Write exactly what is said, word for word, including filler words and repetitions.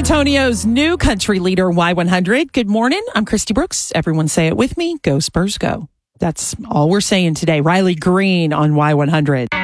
Antonio's new country leader, Y one hundred. Good morning. I'm Christy Brooks. Everyone say it with me. Go Spurs, go. That's all we're saying today. Riley Green on Y one hundred.